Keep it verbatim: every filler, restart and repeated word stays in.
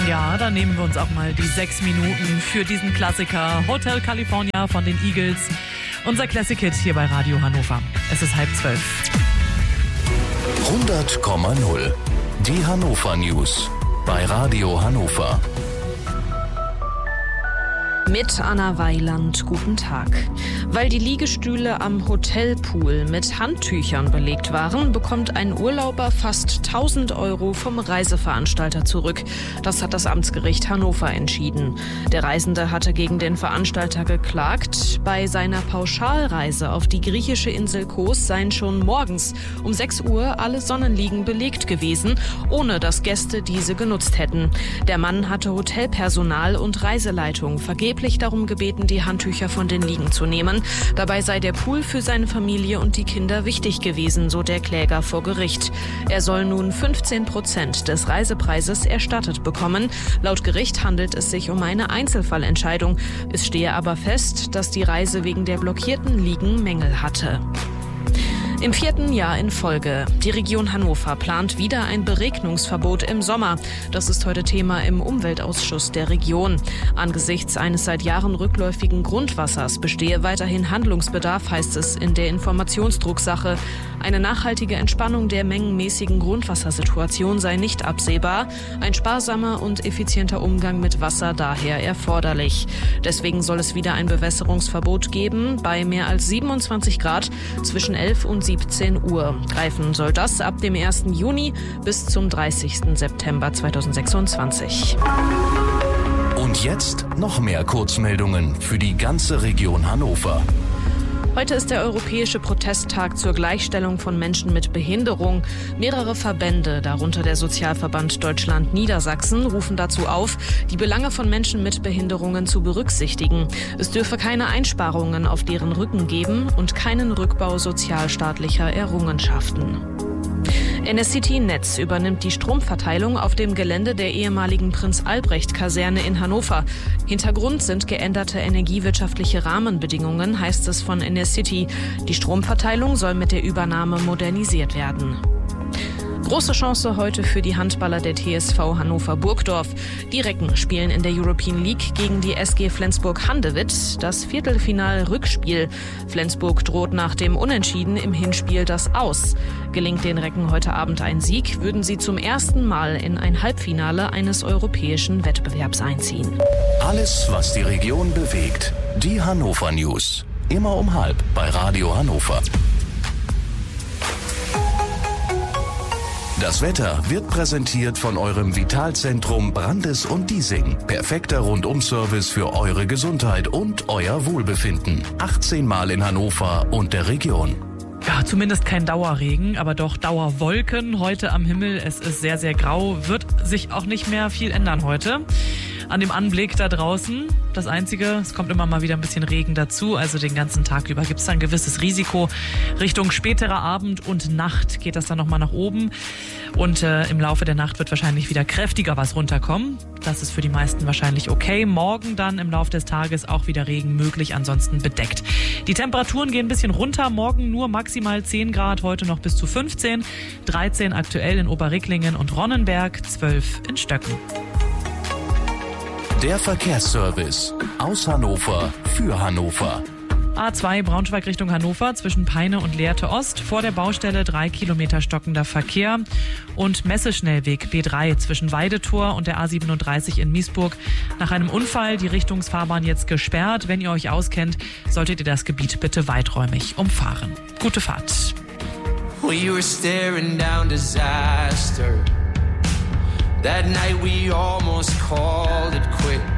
Ja, dann nehmen wir uns auch mal die sechs Minuten für diesen Klassiker Hotel California von den Eagles. Unser Classic Hit hier bei Radio Hannover. Es ist halb zwölf. hundert Komma null. Die Hannover News bei Radio Hannover. Mit Anna Weiland, guten Tag. Weil die Liegestühle am Hotelpool mit Handtüchern belegt waren, bekommt ein Urlauber fast tausend Euro vom Reiseveranstalter zurück. Das hat das Amtsgericht Hannover entschieden. Der Reisende hatte gegen den Veranstalter geklagt. Bei seiner Pauschalreise auf die griechische Insel Kos seien schon morgens um sechs Uhr alle Sonnenliegen belegt gewesen, ohne dass Gäste diese genutzt hätten. Der Mann hatte Hotelpersonal und Reiseleitung vergeblich darum gebeten, die Handtücher von den Liegen zu nehmen. Dabei sei der Pool für seine Familie und die Kinder wichtig gewesen, so der Kläger vor Gericht. Er soll nun fünfzehn Prozent des Reisepreises erstattet bekommen. Laut Gericht handelt es sich um eine Einzelfallentscheidung. Es stehe aber fest, dass die Reise wegen der blockierten Liegen Mängel hatte. Im vierten Jahr in Folge. Die Region Hannover plant wieder ein Beregnungsverbot im Sommer. Das ist heute Thema im Umweltausschuss der Region. Angesichts eines seit Jahren rückläufigen Grundwassers bestehe weiterhin Handlungsbedarf, heißt es in der Informationsdrucksache. Eine nachhaltige Entspannung der mengenmäßigen Grundwassersituation sei nicht absehbar. Ein sparsamer und effizienter Umgang mit Wasser daher erforderlich. Deswegen soll es wieder ein Bewässerungsverbot geben bei mehr als siebenundzwanzig Grad zwischen elf und siebzehn Uhr. Greifen soll das ab dem ersten Juni bis zum dreißigsten September zweitausendsechsundzwanzig. Und jetzt noch mehr Kurzmeldungen für die ganze Region Hannover. Heute ist der Europäische Protesttag zur Gleichstellung von Menschen mit Behinderung. Mehrere Verbände, darunter der Sozialverband Deutschland Niedersachsen, rufen dazu auf, die Belange von Menschen mit Behinderungen zu berücksichtigen. Es dürfe keine Einsparungen auf deren Rücken geben und keinen Rückbau sozialstaatlicher Errungenschaften. Inner-City Netz übernimmt die Stromverteilung auf dem Gelände der ehemaligen Prinz-Albrecht-Kaserne in Hannover. Hintergrund sind geänderte energiewirtschaftliche Rahmenbedingungen, heißt es von Inner-City. Die Stromverteilung soll mit der Übernahme modernisiert werden. Große Chance heute für die Handballer der T S V Hannover-Burgdorf. Die Recken spielen in der European League gegen die S G Flensburg-Handewitt das Viertelfinal-Rückspiel. Flensburg droht nach dem Unentschieden im Hinspiel das Aus. Gelingt den Recken heute Abend ein Sieg, würden sie zum ersten Mal in ein Halbfinale eines europäischen Wettbewerbs einziehen. Alles, was die Region bewegt. Die Hannover News. Immer um halb bei Radio Hannover. Das Wetter wird präsentiert von eurem Vitalzentrum Brandes und Diesing. Perfekter Rundum-Service für eure Gesundheit und euer Wohlbefinden. achtzehn Mal in Hannover und der Region. Ja, zumindest kein Dauerregen, aber doch Dauerwolken heute am Himmel. Es ist sehr, sehr grau, wird sich auch nicht mehr viel ändern heute. An dem Anblick da draußen, das Einzige, es kommt immer mal wieder ein bisschen Regen dazu, also den ganzen Tag über gibt es ein gewisses Risiko. Richtung späterer Abend und Nacht geht das dann nochmal nach oben und äh, im Laufe der Nacht wird wahrscheinlich wieder kräftiger was runterkommen. Das ist für die meisten wahrscheinlich okay. Morgen dann im Laufe des Tages auch wieder Regen möglich, ansonsten bedeckt. Die Temperaturen gehen ein bisschen runter, morgen nur maximal zehn Grad, heute noch bis zu fünfzehn, dreizehn aktuell in Oberricklingen und Ronnenberg, zwölf in Stöcken. Der Verkehrsservice aus Hannover für Hannover. A zwei Braunschweig Richtung Hannover zwischen Peine und Lehrte Ost. Vor der Baustelle drei Kilometer stockender Verkehr. Und Messeschnellweg B drei zwischen Weidetor und der A siebenunddreißig in Miesburg. Nach einem Unfall die Richtungsfahrbahn jetzt gesperrt. Wenn ihr euch auskennt, solltet ihr das Gebiet bitte weiträumig umfahren. Gute Fahrt. We were staring down disaster. That night we almost called it quits.